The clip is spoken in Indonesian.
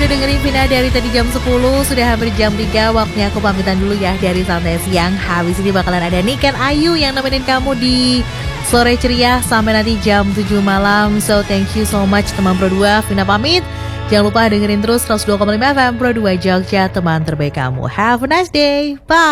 dengerin Vina dari tadi jam 10. Sudah hampir jam 3. Waktunya aku pamitan dulu ya dari Santai Siang. Habis ini bakalan ada Niken Ayu yang nemenin kamu di Sore Ceria sampai nanti jam 7 malam. So thank you so much teman Pro 2. Vina pamit. Jangan lupa dengerin terus 102,5 FM Pro 2 Jogja, teman terbaik kamu. Have a nice day. Bye.